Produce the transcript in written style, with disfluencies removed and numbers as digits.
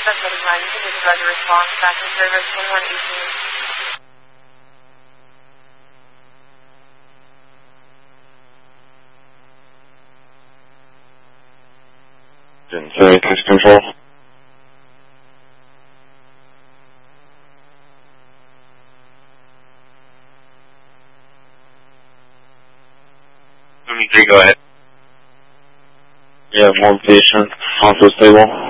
that's heading 9, you can disregard the response, back in service 2118. Case control. Go ahead. Yeah, more patient, also stable.